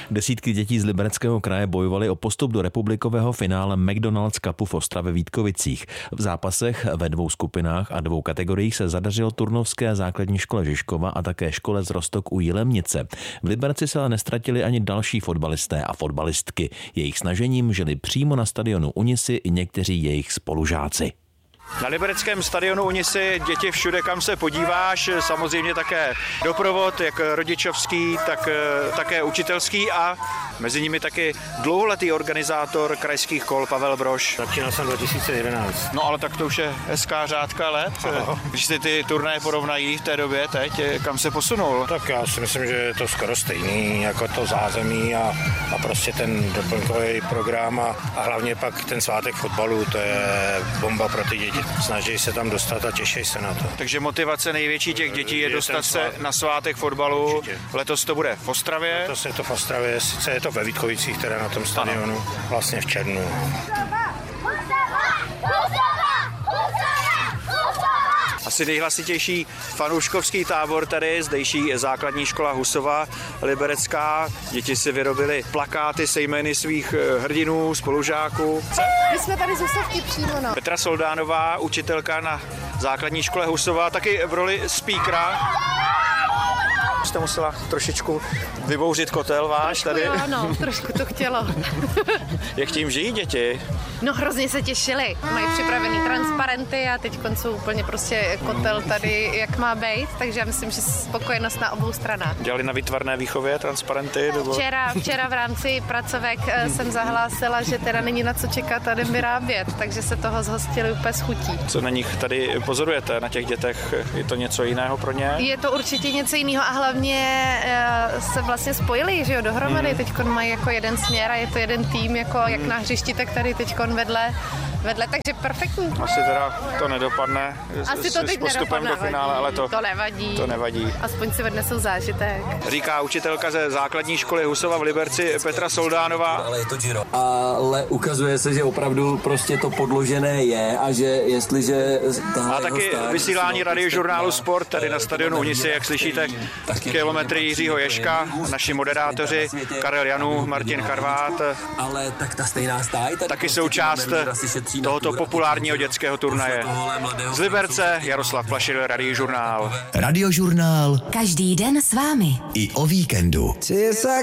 Desítky dětí z Libereckého kraje bojovaly o postup do republikového finále McDonald's Cupu v Ostravě-Vítkovicích. V zápasech ve 2 skupinách a 2 kategoriích se zadařilo Turnovské základní škole Žižkova a také škole z Roztok u Jilemnice. V Liberci se ale nestratili ani další fotbalisté a fotbalistky. Jejich snažením žili přímo na stadionu Unisy i někteří jejich spolužáci. Na libereckém stadionu Unisy děti všude, kam se podíváš, samozřejmě také doprovod, jak rodičovský, tak také učitelský a mezi nimi taky dlouholetý organizátor krajských kol Pavel Brož. Začínal jsem 2011. No ale tak to už je hezká řádka let. Když si ty turnaje porovnají v té době teď, kam se posunul? Tak já si myslím, že je to skoro stejný, jako to zázemí a prostě ten doplňkový program a hlavně pak ten svátek fotbalu, to je bomba pro ty děti. Snaží se tam dostat a těší se na to. Takže motivace největší těch dětí je dostat se na svátek fotbalu. Určitě. Letos to bude v Ostravě. Letos je to v Ostravě, sice je to ve Vítkovicích, teda na tom stadionu, vlastně v červnu. Asi nejhlasitější fanouškovský tábor tady, zdejší základní škola Husova Liberecká. Děti si vyrobily plakáty se jmény svých hrdinů, spolužáků. My jsme tady z Husovky přímo, no. Petra Soldánová, učitelka na základní škole Husova, taky v roli speakera. Jste musela trošičku vybouřit kotel váš tady. Jo, no, trošku to chtělo. Jak tím žijí děti? No hrozně se těšili. Mají připravený transparenty a teď jsou úplně prostě kotel tady, jak má být, takže já myslím, že spokojenost na obou stranách. Dělali na výtvarné výchově transparenty? Nebo... Včera v rámci pracovek jsem zahlásila, že teda není na co čekat a jdem vyrábět, takže se toho zhostili úplně s chutí. Co na nich tady pozorujete, na těch dětech? Je to něco jiného pro ně? Je to určitě něco jiného a hlavně se vlastně spojili, že jo, dohromady. Teďkon mají jako jeden směr a je to jeden tým, jako jak na hřišti, tak tady teďkon vedle, takže perfektní. Asi teda to nedopadne. Asi to teď postupem do finále, ale to nevadí. To nevadí. Aspoň si odnesou zážitek. Říká učitelka ze základní školy Husova v Liberci Petra Soldánová. Ale je to Giro. Ale ukazuje se, že opravdu prostě to podložené je a že jestliže... A taky vysílání radiožurnálu Sport tady na stadionu Unisy, jak slyšíte, kilometry Jiřího Ježka, naši moderátoři Karel Janů, Martin Charvát. Ale tak ta stejná stáj. Taky součást tohoto populárního dětského turnaje. Z Liberce Jaroslav Plašil, Radiožurnál. Radiožurnál. Každý den s vámi. I o víkendu.